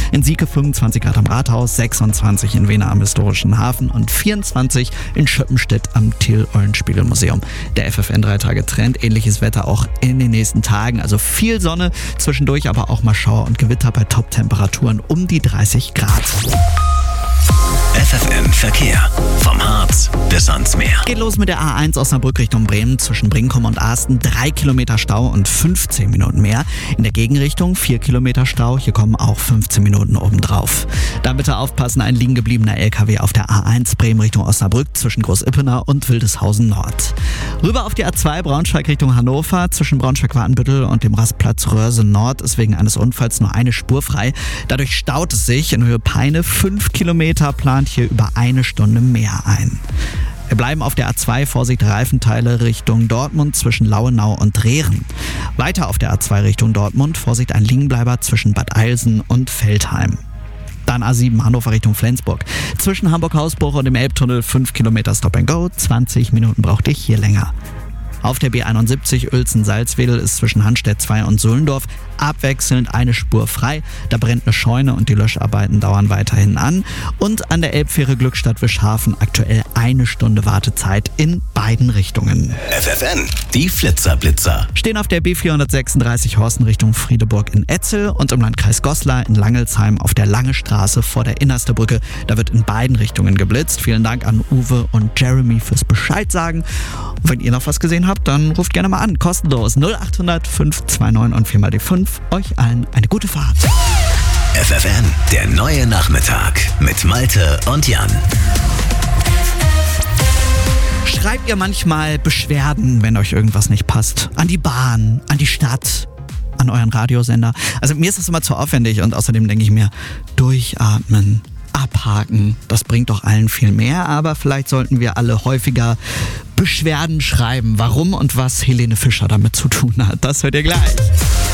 In Sieke 25 Grad am Rathaus, 26 in Wena am Historischen Hafen und 24 in Schöppenstedt am Till-Eulenspiegel-Museum. Der FFN 3-Tage-Trend, ähnliches Wetter auch in den nächsten Tagen. Also viel Sonne, zwischendurch aber auch mal Schauer und Gewitter bei Top-Temperaturen um die 30 Grad. FFN Verkehr. Vom Harz bis ans Meer. Geht los mit der A1 Osnabrück Richtung Bremen zwischen Brinkum und Asten. 3 Kilometer Stau und 15 Minuten mehr. In der Gegenrichtung 4 Kilometer Stau. Hier kommen auch 15 Minuten obendrauf. Dann bitte aufpassen, ein liegen gebliebener LKW auf der A1 Bremen Richtung Osnabrück zwischen Großippenau und Wildeshausen Nord. Rüber auf die A2 Braunschweig Richtung Hannover. Zwischen Braunschweig-Wartenbüttel und dem Rastplatz Röhrse Nord ist wegen eines Unfalls nur eine Spur frei. Dadurch staut es sich in Höhe Peine. 5 Kilometer plant hier über eine Stunde mehr ein. Wir bleiben auf der A2, Vorsicht Reifenteile Richtung Dortmund zwischen Lauenau und Drehren. Weiter auf der A2 Richtung Dortmund, Vorsicht ein Liegenbleiber zwischen Bad Eilsen und Veltheim. Dann A7 Hannover Richtung Flensburg. Zwischen Hamburg-Hausbruch und dem Elbtunnel 5 Kilometer Stop and Go, 20 Minuten braucht dich hier länger. Auf der B71 Uelzen-Salzwedel ist zwischen Hanstedt 2 und Sullendorf abwechselnd eine Spur frei. Da brennt eine Scheune und die Löscharbeiten dauern weiterhin an. Und an der Elbfähre Glückstadt-Wischhafen aktuell eine Stunde Wartezeit in beiden Richtungen. FFN, die Flitzer-Blitzer. Stehen auf der B436 Horsten Richtung Friedeburg in Etzel und im Landkreis Goslar in Langelsheim auf der Lange Straße vor der Innerste Brücke. Da wird in beiden Richtungen geblitzt. Vielen Dank an Uwe und Jeremy fürs Bescheid sagen. Und wenn ihr noch was gesehen habt, dann ruft gerne mal an. Kostenlos 0800 529 und 4 die 5. Euch allen eine gute Fahrt. FFN, der neue Nachmittag mit Malte und Jan. Schreibt ihr manchmal Beschwerden, wenn euch irgendwas nicht passt? An die Bahn, an die Stadt, an euren Radiosender? Also mir ist das immer zu aufwendig und außerdem denke ich mir, durchatmen, abhaken, das bringt doch allen viel mehr, aber vielleicht sollten wir alle häufiger Beschwerden schreiben. Warum und was Helene Fischer damit zu tun hat, das hört ihr gleich.